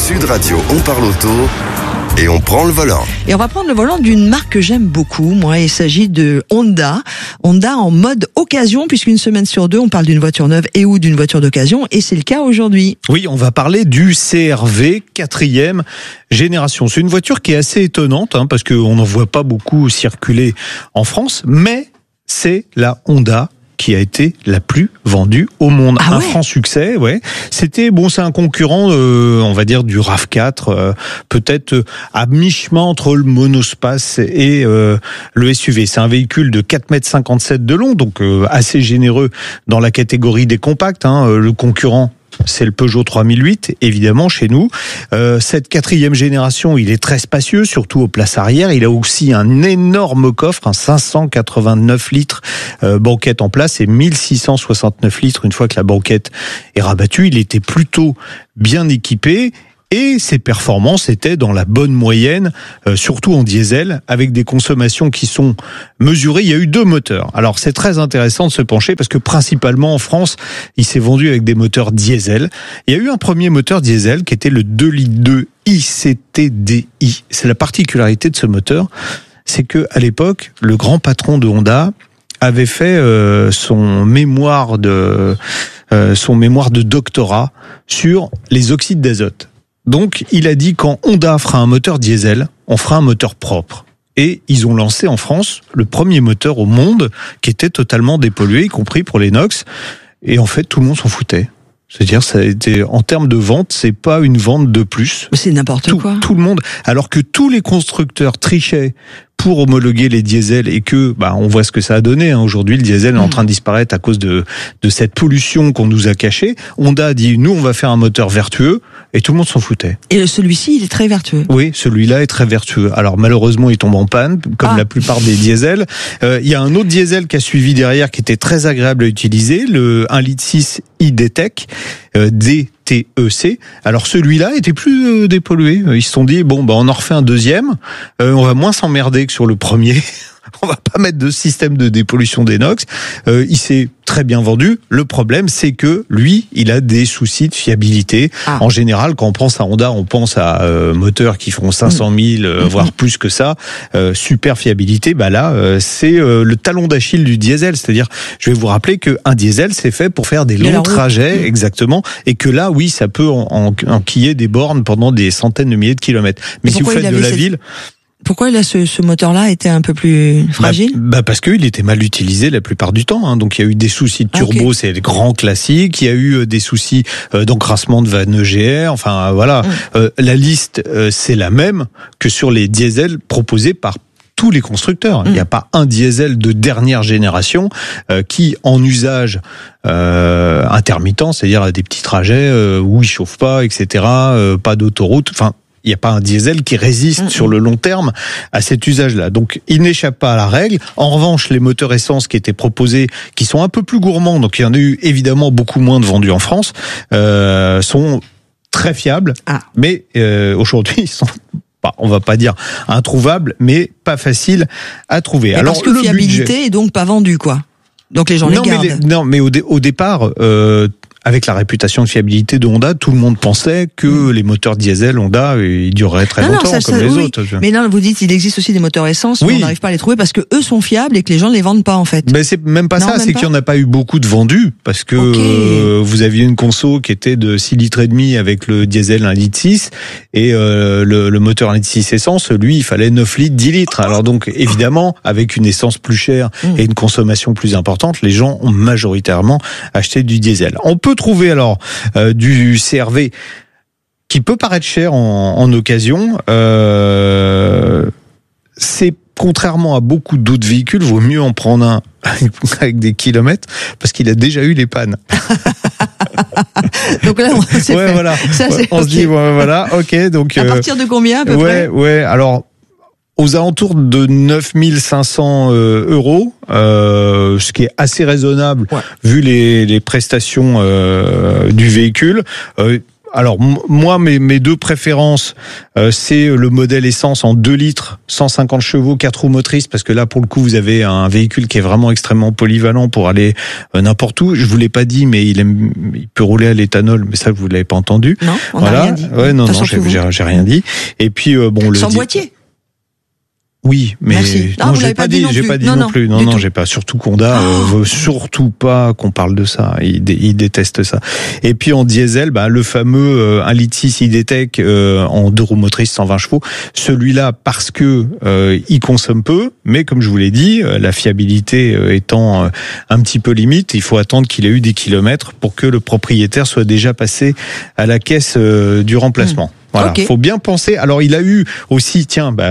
Sud Radio, on parle auto et on prend le volant. Et on va prendre le volant d'une marque que j'aime beaucoup, moi. Il s'agit de Honda. Honda en mode occasion, puisqu'une semaine sur deux, on parle d'une voiture neuve et ou d'une voiture d'occasion. Et c'est le cas aujourd'hui. Oui, on va parler du CR-V 4e génération. C'est une voiture qui est assez étonnante, parce qu'on n'en voit pas beaucoup circuler en France, mais c'est la Honda qui a été la plus vendue au monde. Ah ouais. Un franc succès, ouais. C'est un concurrent, on va dire, du RAV4, peut-être à mi-chemin entre le monospace et le SUV. C'est un véhicule de 4,57 m de long, donc assez généreux dans la catégorie des compacts. Le concurrent, c'est le Peugeot 3008, évidemment, chez nous. Cette 4e génération, il est très spacieux, surtout aux places arrière. Il a aussi un énorme coffre, un 589 litres banquette en place et 1669 litres une fois que la banquette est rabattue. Il était plutôt bien équipé. Et ses performances étaient dans la bonne moyenne, surtout en diesel, avec des consommations qui sont mesurées. Il y a eu 2 moteurs. Alors c'est très intéressant de se pencher parce que principalement en France, il s'est vendu avec des moteurs diesel. Il y a eu un premier moteur diesel qui était le 2,2 litres ICTDI. C'est la particularité de ce moteur, c'est que à l'époque, le grand patron de Honda avait fait son mémoire de doctorat sur les oxydes d'azote. Donc, il a dit quand Honda fera un moteur diesel, on fera un moteur propre. Et ils ont lancé en France le premier moteur au monde qui était totalement dépollué, y compris pour les NOx. Et en fait, tout le monde s'en foutait. C'est-à-dire, ça a été, en termes de vente, c'est pas une vente de plus. C'est n'importe quoi. Tout le monde, alors que tous les constructeurs trichaient pour homologuer les diesels et que, on voit ce que ça a donné. Aujourd'hui, le diesel est en train de disparaître à cause de cette pollution qu'on nous a cachée. Honda a dit, nous, on va faire un moteur vertueux, et tout le monde s'en foutait. Et celui-ci, il est très vertueux. Oui, celui-là est très vertueux. Alors, malheureusement, il tombe en panne, comme la plupart des diesels. Il y a un autre diesel qui a suivi derrière, qui était très agréable à utiliser, le 1,6 litre e-Detec, DTEC. Alors celui-là était plus dépollué. Ils se sont dit on en refait un deuxième. On va moins s'emmerder que sur le premier. On va pas mettre de système de dépollution des NOx. Il s'est très bien vendu. Le problème, c'est que lui, il a des soucis de fiabilité. En général, quand on pense à Honda, on pense à moteurs qui font 500 000, voire plus que ça. Super fiabilité. C'est le talon d'Achille du diesel. C'est-à-dire, je vais vous rappeler qu'un diesel, c'est fait pour faire des longs trajets, exactement. Et que là, oui, ça peut enquiller des bornes pendant des centaines de milliers de kilomètres. Mais si vous faites de la ville... Pourquoi ce moteur-là était un peu plus fragile ? Parce qu'il était mal utilisé la plupart du temps. Donc il y a eu des soucis de turbo, c'est le grand classique. Il y a eu des soucis d'encrassement de vannes EGR. Enfin voilà, la liste c'est la même que sur les diesels proposés par tous les constructeurs. Il n'y a pas un diesel de dernière génération qui, en usage intermittent, c'est-à-dire à des petits trajets où il chauffe pas, etc., pas d'autoroute. Enfin. Il n'y a pas un diesel qui résiste sur le long terme à cet usage-là. Donc, il n'échappe pas à la règle. En revanche, les moteurs essence qui étaient proposés, qui sont un peu plus gourmands, donc il y en a eu évidemment beaucoup moins de vendus en France, sont très fiables. Mais aujourd'hui, ils sont... on va pas dire introuvables, mais pas faciles à trouver. Alors, parce que fiabilité est donc pas vendue, quoi. Donc les gens les gardent. Mais au départ... avec la réputation de fiabilité de Honda, tout le monde pensait que les moteurs diesel Honda, ils dureraient très longtemps comme les autres. Mais là, vous dites, il existe aussi des moteurs essence, mais on n'arrive pas à les trouver parce que eux sont fiables et que les gens ne les vendent pas, en fait. Mais c'est même pas ça, c'est qu'il n'y en a pas eu beaucoup de vendus parce que vous aviez une conso qui était de 6 litres et demi avec le diesel 1,6 litre et le moteur 1,6 litre essence, lui, il fallait 9 litres, 10 litres. Alors donc, évidemment, avec une essence plus chère et une consommation plus importante, les gens ont majoritairement acheté du diesel. On peut trouver alors du CR-V qui peut paraître cher en occasion. C'est contrairement à beaucoup d'autres véhicules, vaut mieux en prendre un avec des kilomètres parce qu'il a déjà eu les pannes. Donc là, c'est fait. Voilà. Ça, on se dit voilà, ok. Donc à partir de combien à peu près ? Alors. Aux alentours de 9 500 €, ce qui est assez raisonnable vu les prestations du véhicule. Alors moi, mes deux préférences, c'est le modèle essence en 2 litres, 150 chevaux, 4 roues motrices, parce que là, pour le coup, vous avez un véhicule qui est vraiment extrêmement polyvalent pour aller n'importe où. Je vous l'ai pas dit, mais il peut rouler à l'éthanol, mais ça, vous l'avez pas entendu. Non, on n'a rien dit. Ouais, non, j'ai rien dit. Et puis bon, sans boîtier. Oui, mais merci. Non, j'ai pas dit non plus. Non, j'ai pas. Surtout Honda veut surtout pas qu'on parle de ça. Il déteste ça. Et puis en diesel, le fameux 1,6 litre E-Tech en 2 roues motrices 120 chevaux. Celui-là parce que il consomme peu, mais comme je vous l'ai dit, la fiabilité étant un petit peu limite, il faut attendre qu'il ait eu des kilomètres pour que le propriétaire soit déjà passé à la caisse du remplacement. Voilà, faut bien penser. Alors il a eu aussi,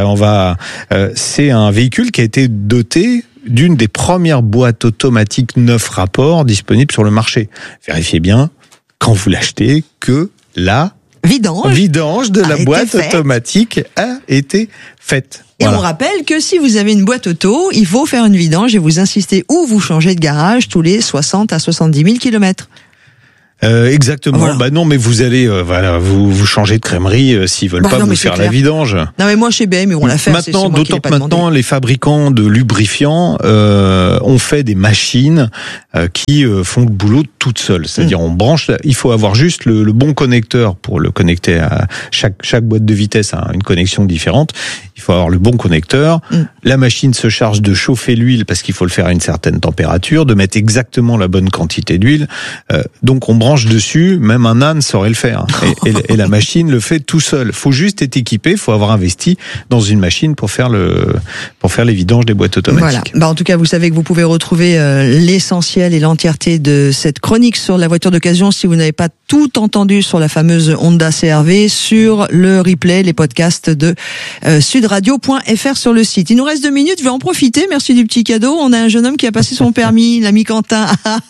c'est un véhicule qui a été doté d'une des premières boîtes automatiques 9 rapports disponibles sur le marché. Vérifiez bien quand vous l'achetez que la vidange de la boîte automatique a été faite. Et on rappelle que si vous avez une boîte auto, il faut faire une vidange et vous insistez ou vous changez de garage tous les 60 à 70 000 kilomètres. Exactement. Voilà. Non, mais vous allez, vous changez de crèmerie s'ils veulent pas vous faire la vidange. Non, mais moi chez BM, ils vont la faire. Maintenant, d'autant que maintenant, les fabricants de lubrifiants ont fait des machines qui font le boulot toutes seules. C'est-à-dire, on branche. Il faut avoir juste le bon connecteur pour le connecter à chaque boîte de vitesse a une connexion différente. Il faut avoir le bon connecteur. La machine se charge de chauffer l'huile parce qu'il faut le faire à une certaine température, de mettre exactement la bonne quantité d'huile. Donc on branche dessus, même un âne saurait le faire. Et la machine le fait tout seul. Faut juste être équipé, faut avoir investi dans une machine pour faire les vidanges des boîtes automatiques. Voilà. En tout cas, vous savez que vous pouvez retrouver l'essentiel et l'entièreté de cette chronique sur la voiture d'occasion si vous n'avez pas tout entendu sur la fameuse Honda CR-V sur le replay, les podcasts de sudradio.fr sur le site. Il nous reste 2 minutes, je vais en profiter. Merci du petit cadeau. On a un jeune homme qui a passé son permis, l'ami Quentin.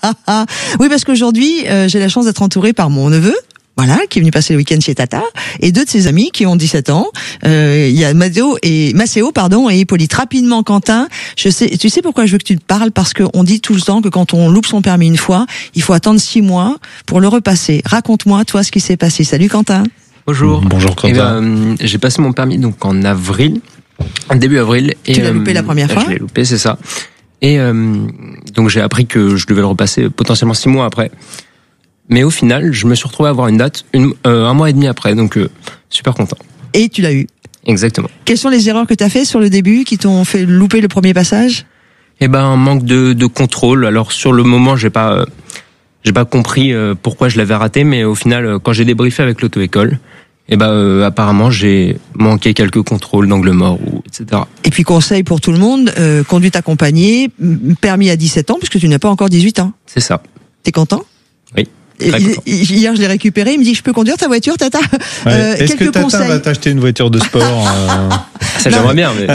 Oui, parce qu'aujourd'hui, j'ai la chance d'être entouré par mon neveu. Voilà, qui est venu passer le week-end chez Tata, et 2 de ses amis qui ont 17 ans. Il y a Maceo et Hippolyte. Rapidement, Quentin, tu sais pourquoi je veux que tu te parles? Parce qu'on dit tout le temps que quand on loupe son permis une fois, il faut attendre 6 mois pour le repasser. Raconte-moi, toi, ce qui s'est passé. Salut, Quentin. Bonjour. Bonjour, Quentin. J'ai passé mon permis donc en avril, début avril. Et, tu l'as loupé la première fois? Je l'ai loupé, c'est ça. Et donc j'ai appris que je devais le repasser potentiellement 6 mois après. Mais au final, je me suis retrouvé à avoir une date 1 mois et demi après, donc super content. Et tu l'as eu. Exactement. Quelles sont les erreurs que tu as fait sur le début qui t'ont fait louper le premier passage? Un manque de contrôle. Alors sur le moment, j'ai pas compris pourquoi je l'avais raté, mais au final, quand j'ai débriefé avec l'auto-école, apparemment j'ai manqué quelques contrôles d'angle mort, etc. Et puis conseil pour tout le monde, conduite accompagnée, permis à 17 ans, puisque tu n'as pas encore 18 ans. C'est ça. T'es content? Oui. Hier, je l'ai récupéré. Il me dit, je peux conduire ta voiture, Tata? Est-ce que Tata va t'acheter une voiture de sport? Ça, j'aimerais bien, mais...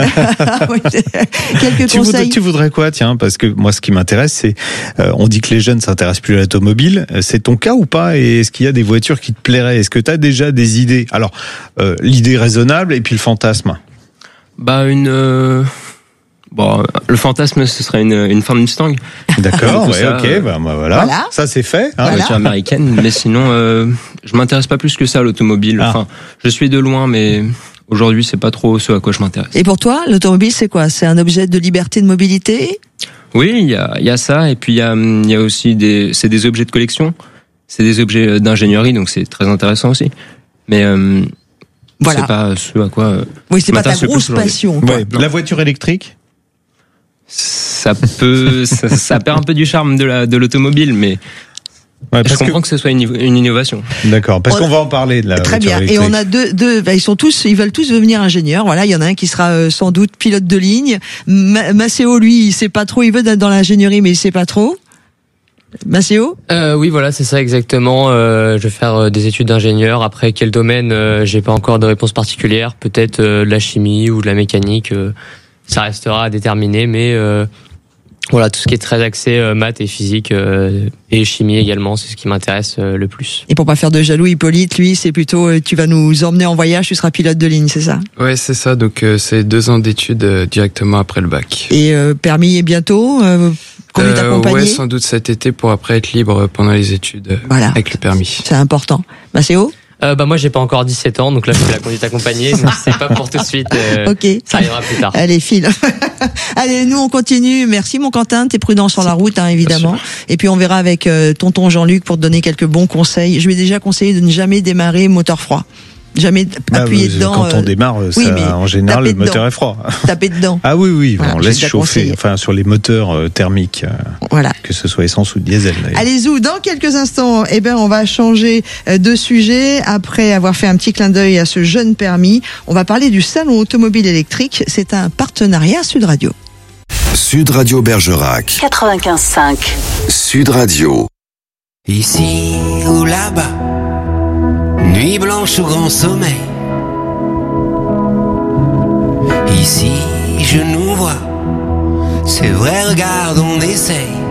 Quelques conseils. Tu voudrais quoi, tiens? Parce que moi, ce qui m'intéresse, c'est, on dit que les jeunes s'intéressent plus à l'automobile. C'est ton cas ou pas? Et est-ce qu'il y a des voitures qui te plairaient? Est-ce que tu as déjà des idées? Alors, l'idée raisonnable et puis le fantasme. Le fantasme, ce serait une Ford Mustang. D'accord, voilà. Ça, c'est fait. Voiture américaine, mais sinon, je m'intéresse pas plus que ça à l'automobile. Enfin, je suis de loin, mais aujourd'hui, c'est pas trop ce à quoi je m'intéresse. Et pour toi, l'automobile, c'est quoi? C'est un objet de liberté de mobilité? Oui, il y a ça, et puis il y a aussi c'est des objets de collection. C'est des objets d'ingénierie, donc c'est très intéressant aussi. Mais c'est pas ce à quoi. Oui, c'est pas ta grosse passion. La voiture électrique? Ça perd un peu du charme de l'automobile, mais je comprends que ce soit une innovation. D'accord, parce qu'on va en parler de la très voiture bien. électrique. Et on a ils veulent tous devenir ingénieurs. Voilà, il y en a un qui sera sans doute pilote de ligne. Maceo, lui, il sait pas trop. Il veut être dans l'ingénierie, mais il sait pas trop. Maceo? Oui, voilà, c'est ça exactement. Je vais faire des études d'ingénieur. Après, quel domaine? J'ai pas encore de réponse particulière. Peut-être de la chimie ou de la mécanique. Ça restera à déterminer, mais voilà, tout ce qui est très axé maths et physique et chimie également, c'est ce qui m'intéresse le plus. Et pour pas faire de jaloux, Hippolyte, lui, c'est plutôt tu vas nous emmener en voyage, tu seras pilote de ligne, c'est ça? Ouais, c'est ça. Donc c'est 2 ans d'études directement après le bac. Et permis est bientôt? Conduite accompagnée? Ouais, sans doute cet été pour après être libre pendant les études avec le permis. C'est important. Maceo? Moi j'ai pas encore 17 ans, donc là je fais la conduite accompagnée, donc c'est pas pour tout de suite. Ok. Ça arrivera plus tard. Allez, file. Allez, nous on continue. Merci mon Quentin, t'es prudent sur la route, hein, évidemment. Et puis on verra avec tonton Jean-Luc pour te donner quelques bons conseils. Je lui ai déjà conseillé de ne jamais démarrer moteur froid. Jamais appuyer dedans. Quand on démarre, ça, oui, mais en général, le moteur est froid. Taper dedans. Ah oui, voilà, on laisse chauffer. Enfin, sur les moteurs thermiques, voilà. Que ce soit essence ou diesel. D'ailleurs. Allez, Zou, dans quelques instants, on va changer de sujet. Après avoir fait un petit clin d'œil à ce jeune permis, on va parler du salon automobile électrique. C'est un partenariat Sud Radio. Sud Radio Bergerac. 95.5. Sud Radio. Ici ou là-bas. Nuit blanche ou grand sommeil. Ici je nous vois. C'est vrai, regarde, on essaye.